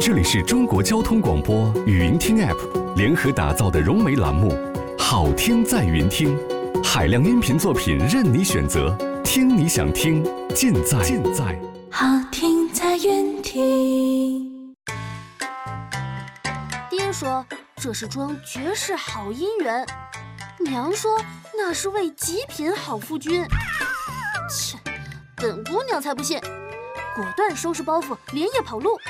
这里是中国交通广播语音听 App 联合打造的融媒栏目，好听在云听，海量音频作品任你选择，听你想听，尽在好听在云听。 爹说这是桩绝世好姻缘，娘说那是位极品好夫君。切，本姑娘才不信，果断收拾包袱，连夜跑路。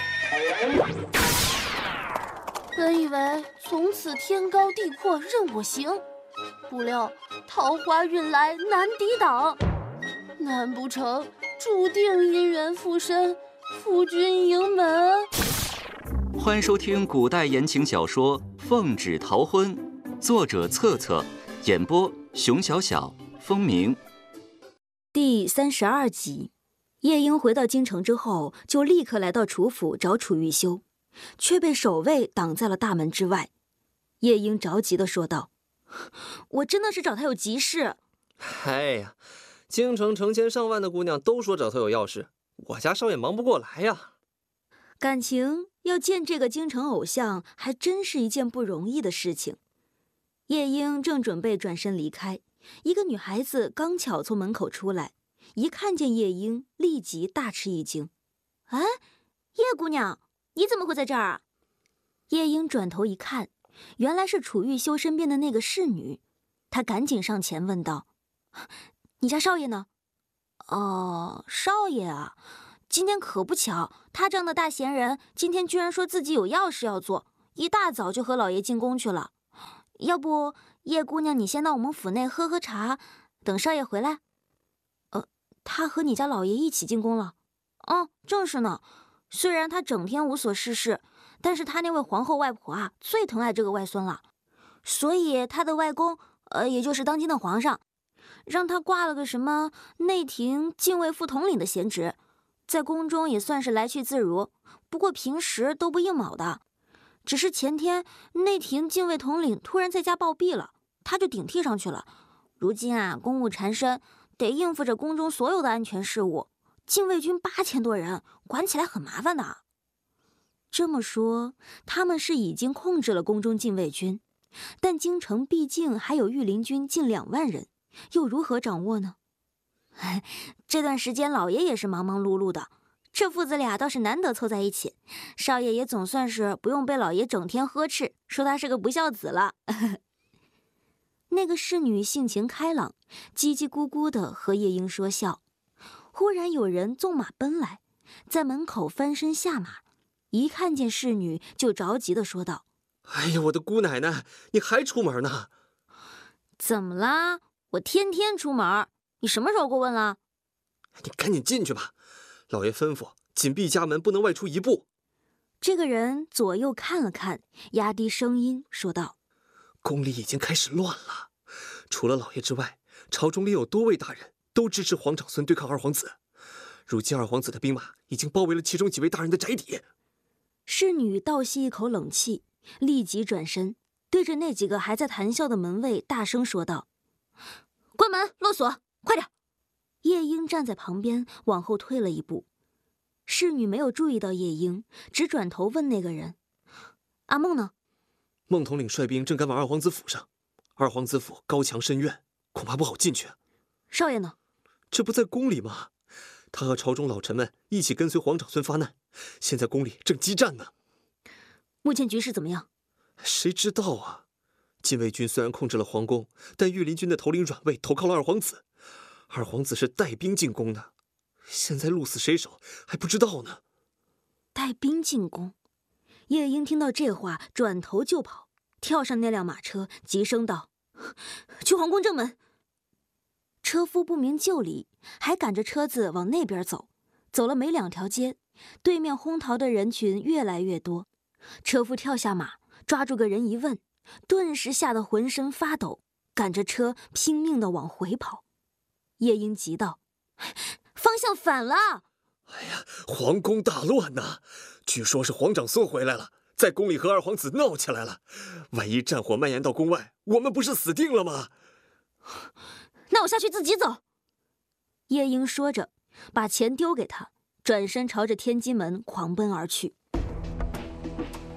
本以为从此天高地阔任我行，不料桃花运来难抵挡，难不成注定姻缘附身，夫君迎门？ 欢迎收听古代言情小说《奉旨逃婚》，作者策策，演播熊小小、风鸣。 第32集，夜莺回到京城之后，就立刻来到楚府找楚玉修，却被守卫挡在了大门之外。夜莺着急地说道：“我真的是找他有急事。” 哎呀，京城成千上万的姑娘都说找他有要事，我家少爷忙不过来呀。 感情要见这个京城偶像，还真是一件不容易的事情。夜莺正准备转身离开，一个女孩子刚巧从门口出来，一看见夜莺，立即大吃一惊：“哎，叶姑娘，你怎么会在这儿啊？”夜莺转头一看，原来是楚玉修身边的那个侍女，她赶紧上前问道：“你家少爷呢？”“哦，少爷啊，今天可不巧，他这样的大闲人，今天居然说自己有要事要做，一大早就和老爷进宫去了。要不，叶姑娘你先到我们府内喝喝茶，等少爷回来。”“他和你家老爷一起进宫了？”“哦，正是呢。虽然他整天无所事事，但是他那位皇后外婆啊，最疼爱这个外孙了，所以他的外公，也就是当今的皇上，让他挂了个什么内廷禁卫副统领的闲职，在宫中也算是来去自如，不过平时都不应卯的。只是前天内廷禁卫统领突然在家暴毙了，他就顶替上去了。如今啊，公务缠身，得应付着宫中所有的安全事务，禁卫军8000多人，管起来很麻烦的。”这么说，他们是已经控制了宫中禁卫军，但京城毕竟还有御林军近2万人，又如何掌握呢？这段时间老爷也是忙忙碌碌的，这父子俩倒是难得凑在一起，少爷也总算是不用被老爷整天呵斥，说他是个不孝子了。那个侍女性情开朗，叽叽咕咕地和夜莺说笑。忽然有人纵马奔来，在门口翻身下马，一看见侍女就着急地说道：“ 哎呀，我的姑奶奶，你还出门呢？”“ 怎么啦？我天天出门，你什么时候过问了？”“ 你赶紧进去吧，老爷吩咐紧闭家门，不能外出1步。” 这个人左右看了看，压低声音说道：“ 宫里已经开始乱了，除了老爷之外，朝中里有多位大人都支持皇长孙对抗二皇子。如今二皇子的兵马已经包围了其中几位大人的宅邸。” 侍女倒吸一口冷气，立即转身对着那几个还在谈笑的门卫大声说道：“关门，落锁，快点！”夜莺站在旁边往后退了一步，侍女没有注意到夜莺，只转头问那个人：“阿梦呢？”“ 孟统领率兵正赶往二皇子府上，二皇子府高墙深院，恐怕不好进去。”“ 少爷呢？”“ 这不在宫里吗？他和朝中老臣们一起跟随皇长孙发难，现在宫里正激战呢。”“ 目前局势怎么样？”“ 谁知道啊！禁卫军虽然控制了皇宫，但御林军的头领阮卫投靠了二皇子，二皇子是带兵进宫的，现在鹿死谁手还不知道呢。”“ 带兵进宫？”夜莺听到这话，转头就跑，跳上那辆马车，急声道：“去皇宫正门！”车夫不明就里，还赶着车子往那边走。走了没2条街，对面哄逃的人群越来越多。车夫跳下马，抓住个人一问，顿时吓得浑身发抖，赶着车拼命地往回跑。夜莺急道：“方向反了！”“ 哎呀，皇宫大乱呐！据说是皇长孙回来了，在宫里和二皇子闹起来了。万一战火蔓延到宫外，我们不是死定了吗？”“ 那我下去自己走。”夜莺说着，把钱丢给他，转身朝着天机门狂奔而去。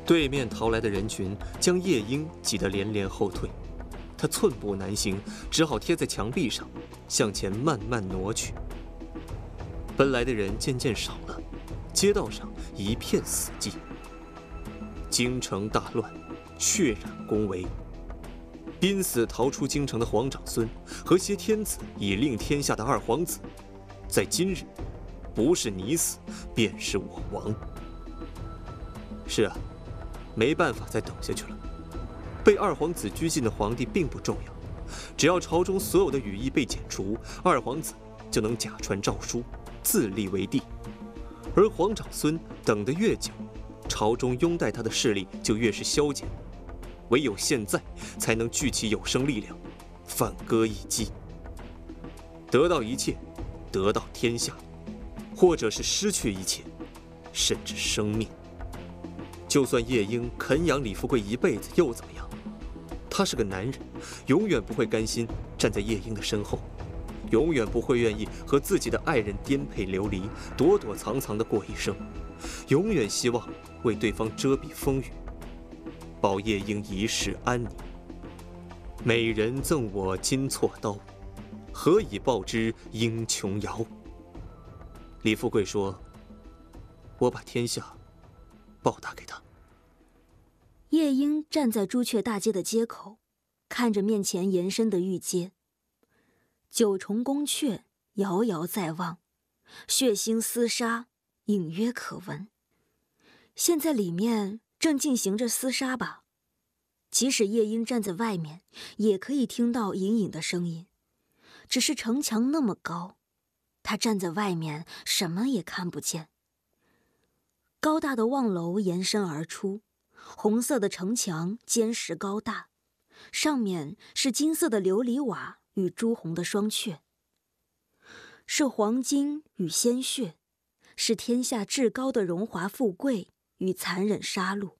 对面逃来的人群将夜莺挤得连连后退，他寸步难行，只好贴在墙壁上，向前慢慢挪去。奔来的人渐渐少了，街道上一片死寂。京城大乱，血染宫闱。濒死逃出京城的皇长孙和挟天子以令天下的二皇子，在今日，不是你死，便是我亡。是啊，没办法再等下去了。被二皇子拘禁的皇帝并不重要，只要朝中所有的羽翼被剪除，二皇子就能假传诏书，自立为帝。而皇长孙等得越久，朝中拥戴他的势力就越是消减。唯有现在才能聚起有生力量，反戈一击，得到一切，得到天下，或者是失去一切，甚至生命。就算夜莺啃养李富贵一辈子又怎么样？他是个男人，永远不会甘心站在夜莺的身后，永远不会愿意和自己的爱人颠沛流离，躲躲藏藏地过一生，永远希望为对方遮蔽风雨，保夜莺一世安宁。美人赠我金错刀，何以报之英琼瑶？李富贵说：“我把天下报答给他。” 夜莺站在朱雀大街的街口，看着面前延伸的御街，九重宫阙遥遥在望，血腥厮杀隐约可闻。现在里面正进行着厮杀吧？即使夜莺站在外面，也可以听到隐隐的声音。只是城墙那么高，他站在外面什么也看不见。高大的望楼延伸而出，红色的城墙坚实高大，上面是金色的琉璃瓦与朱红的双阙，是黄金与鲜血，是天下至高的荣华富贵与残忍杀戮。